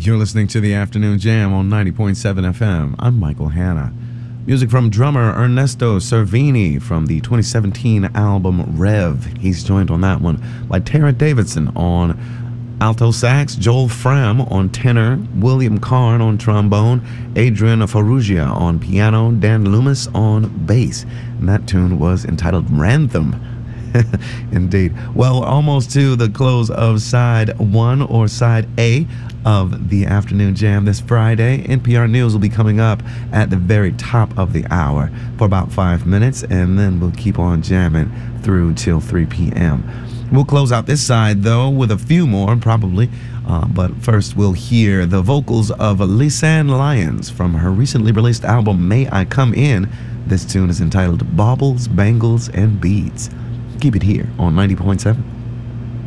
You're listening to the Afternoon Jam on 90.7 FM. I'm Michael Hanna. Music from drummer Ernesto Cervini from the 2017 album Rev. He's joined on that one by Tara Davidson on alto sax, Joel Fram on tenor, William Karn on trombone, Adrian Farrugia on piano, Dan Loomis on bass. And that tune was entitled Rantham. Indeed. Well, almost to the close of side one or side A of the Afternoon Jam this Friday. NPR News will be coming up at the very top of the hour for about 5 minutes, and then we'll keep on jamming through till 3 p.m. We'll close out this side, though, with a few more, probably. But first, we'll hear the vocals of Lisanne Lyons from her recently released album, May I Come In. This tune is entitled Baubles, Bangles, and Beads. Keep it here on 90.7.